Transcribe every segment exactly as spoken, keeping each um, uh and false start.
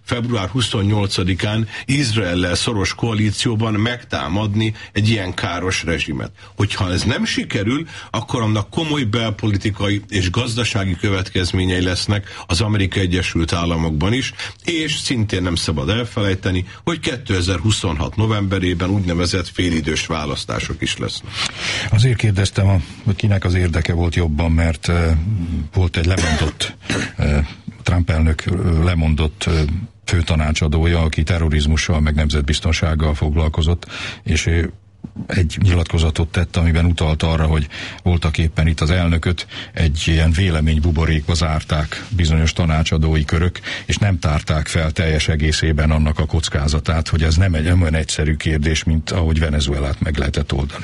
február huszonnyolcadikán Izraellel szoros koalícióban megtámadni egy ilyen káros rezsimet. Hogyha ez nem sikerül, akkor annak komoly belpolitikai és gazdasági következményei lesznek az Amerikai Egyesült Államokban is, és szintén nem szabad elfelejteni, hogy kétezer-huszonhat novemberében úgynevezett félidős választások is lesznek. Azért kérdeztem, hogy kinek az érdeke volt jobban, mert uh, volt egy lemondott uh, Trump elnök uh, lemondott uh, főtanácsadója, aki terrorizmussal meg nemzetbiztonsággal foglalkozott, és ő egy nyilatkozatot tett, amiben utalt arra, hogy voltak éppen itt az elnököt egy ilyen véleménybuborékba zárták bizonyos tanácsadói körök, és nem tárták fel teljes egészében annak a kockázatát, hogy ez nem egy olyan egyszerű kérdés, mint ahogy Venezuelát meg lehetett oldani.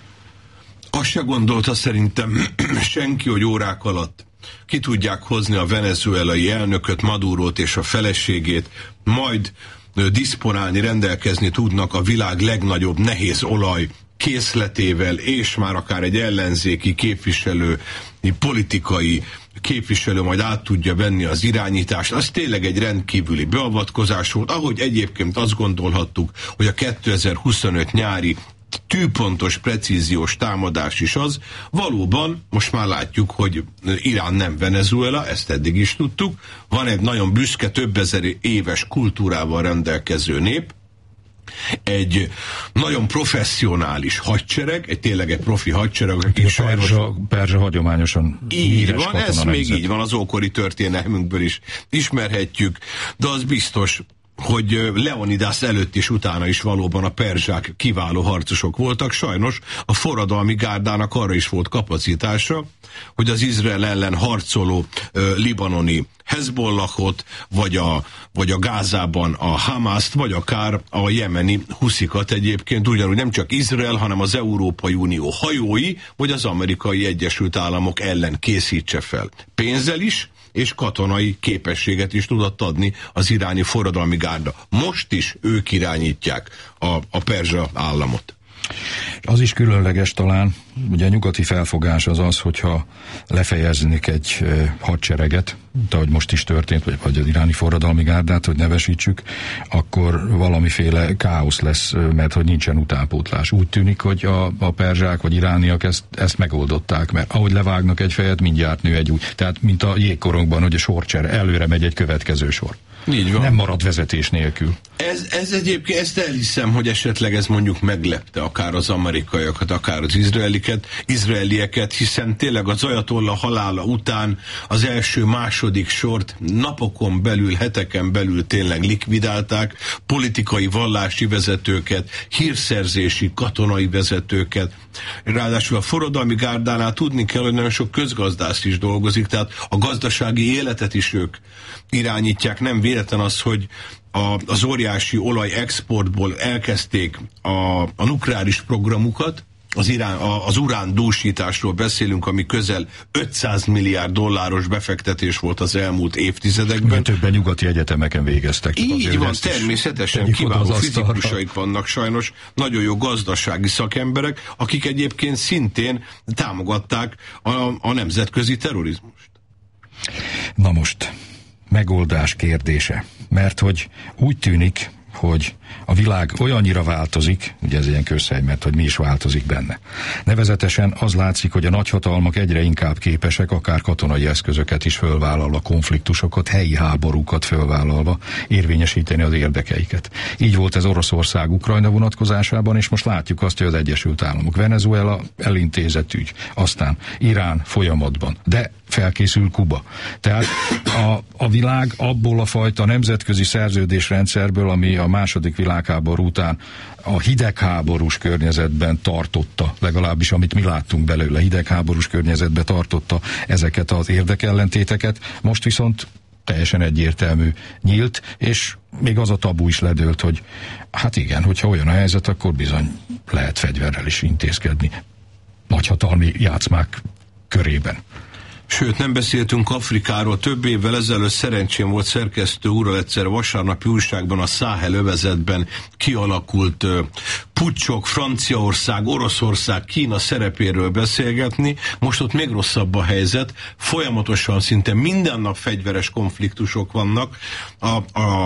Azt se gondolta szerintem senki, hogy órák alatt ki tudják hozni a venezuelai elnököt, Madurót és a feleségét, majd diszponálni, rendelkezni tudnak a világ legnagyobb nehéz olaj készletével, és már akár egy ellenzéki képviselő, egy politikai képviselő majd át tudja venni az irányítást. Az tényleg egy rendkívüli beavatkozás volt, ahogy egyébként azt gondolhattuk, hogy a kétezer-huszonöt nyári tűpontos, precíziós támadás is az. Valóban, most már látjuk, hogy Irán nem Venezuela, ezt eddig is tudtuk. Van egy nagyon büszke, több ezer éves kultúrával rendelkező nép, egy nagyon professzionális hadsereg, egy tényleg egy profi hadsereg. A perzsa, perzsa hagyományosan így van, ez még így van, az ókori történelmünkből is ismerhetjük, de az biztos, hogy Leonidas előtt és utána is valóban a perzsák kiváló harcosok voltak. Sajnos a forradalmi gárdának arra is volt kapacitása, hogy az Izrael ellen harcoló ö, libanoni Hezbollahot, vagy a, vagy a Gázában a Hamászt, vagy akár a jemeni huszikat egyébként, ugyanúgy nem csak Izrael, hanem az Európai Unió hajói, vagy az Amerikai Egyesült Államok ellen készítse fel. Pénzzel is, és katonai képességet is tudott adni az iráni forradalmi gárda. Most is ők irányítják a, a perzsa államot. Az is különleges talán, ugye a nyugati felfogás az az, hogyha lefejeznék egy e, hadsereget, de ahogy most is történt, vagy, vagy az iráni forradalmi gárdát, hogy nevesítsük, akkor valamiféle káosz lesz, mert hogy nincsen utánpótlás. Úgy tűnik, hogy a, a perzsák vagy irániak ezt, ezt megoldották, mert ahogy levágnak egy fejet, mindjárt nő egy új. Tehát, mint a jégkorongban, hogy a sorcsere, előre megy egy következő sor. Így van. Nem marad vezetés nélkül. Ez, ez egyébként, ezt elhiszem, hogy esetleg ez mondjuk meglepte akár az amerikaiakat, akár az izraeliket, izraelieket, hiszen tényleg az ajatollah halála után az első, második sort napokon belül, heteken belül tényleg likvidálták, politikai, vallási vezetőket, hírszerzési, katonai vezetőket. Ráadásul a forradalmi gárdánál tudni kell, hogy nagyon sok közgazdász is dolgozik, tehát a gazdasági életet is ők irányítják. Nem véletlen az, hogy a, az óriási olajexportból elkezdték a, a nukleáris programukat, az, irán, a, az urán dúsításról beszélünk, ami közel ötszáz milliárd dolláros befektetés volt az elmúlt évtizedekben. Többen nyugati egyetemeken végeztek. Így van, természetesen kiváló fizikusaik vannak sajnos, nagyon jó gazdasági szakemberek, akik egyébként szintén támogatták a, a nemzetközi terrorizmust. Na most, megoldás kérdése. Mert hogy úgy tűnik, hogy a világ olyannyira változik, ugye ez ilyen közhely, mert hogy mi is változik benne. Nevezetesen az látszik, hogy a nagyhatalmak egyre inkább képesek, akár katonai eszközöket is fölvállalva, konfliktusokat, helyi háborúkat fölvállalva érvényesíteni az érdekeiket. Így volt ez Oroszország Ukrajna vonatkozásában, és most látjuk azt, hogy az Egyesült Államok, Venezuela elintézett ügy, aztán Irán folyamatban, de felkészül Kuba. Tehát a, a világ abból a fajta nemzetközi szerződésrendszerből, ami a második világháború után a hidegháborús környezetben tartotta, legalábbis amit mi láttunk belőle, hidegháborús környezetben tartotta ezeket az érdekellentéteket, most viszont teljesen egyértelmű, nyílt, és még az a tabu is ledőlt, hogy hát igen, hogyha olyan a helyzet, akkor bizony lehet fegyverrel is intézkedni nagyhatalmi játszmák körében. Sőt, nem beszéltünk Afrikáról. Több évvel ezelőtt szerencsém volt szerkesztő úrral egyszer vasárnapi újságban a Száhel övezetben kialakult uh, puccsok, Franciaország, Oroszország, Kína szerepéről beszélgetni. Most ott még rosszabb a helyzet. Folyamatosan szinte minden nap fegyveres konfliktusok vannak. A, a